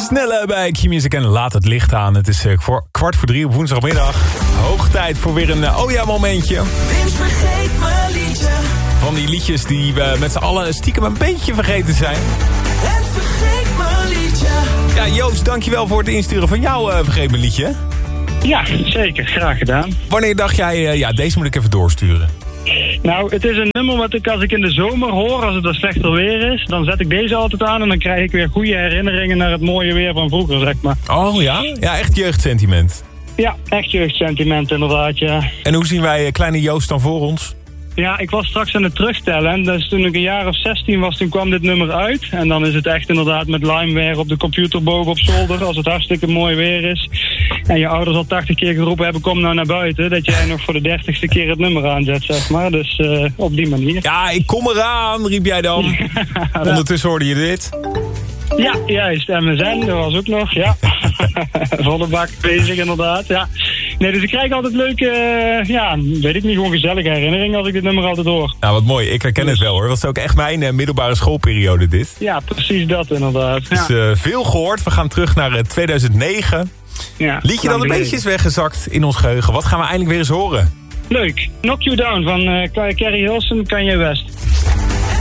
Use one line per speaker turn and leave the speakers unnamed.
Snelle bij Q-Music en laat het licht aan. Het is voor 2:15 op woensdagmiddag. Hoog tijd voor weer een momentje.
Vince, vergeet mijn liedje.
Van die liedjes die we met z'n allen stiekem een beetje vergeten zijn.
En vergeet mijn liedje.
Ja, Joost, dankjewel voor het insturen van jouw vergeet mijn liedje.
Ja, zeker. Graag gedaan.
Wanneer dacht jij, deze moet ik even doorsturen?
Nou, het is een nummer wat ik als ik in de zomer hoor, als het wat slechter weer is, dan zet ik deze altijd aan en dan krijg ik weer goede herinneringen naar het mooie weer van vroeger, zeg maar.
Oh ja? Ja, echt jeugdsentiment.
Ja, echt jeugdsentiment inderdaad, ja.
En hoe zien wij kleine Joost dan voor ons?
Ja, ik was straks aan het terugtellen. Dus toen ik een jaar of 16 was, toen kwam dit nummer uit. En dan is het echt inderdaad met limeware op de computer boven op zolder. Als het hartstikke mooi weer is. En je ouders al 80 keer geroepen hebben, kom nou naar buiten. Dat jij nog voor de 30ste keer het nummer aanzet, zeg maar. Dus op die manier.
Ja, ik kom eraan, riep jij dan. Ondertussen hoorde je dit.
Ja, juist. MSN, dat was ook nog, ja. Volle bak bezig inderdaad, ja. Nee, dus ik krijg altijd leuke, weet ik niet, gewoon gezellige herinneringen als ik dit nummer altijd hoor.
Nou, wat mooi. Ik herken het wel hoor. Dat is ook echt mijn middelbare schoolperiode dit.
Ja, precies dat inderdaad.
Dus veel gehoord. We gaan terug naar 2009.
Ja,
Liedje dan een beetje is weggezakt in ons geheugen. Wat gaan we eindelijk weer eens horen?
Leuk. Knock You Down van Carrie Hilson, Kanye West.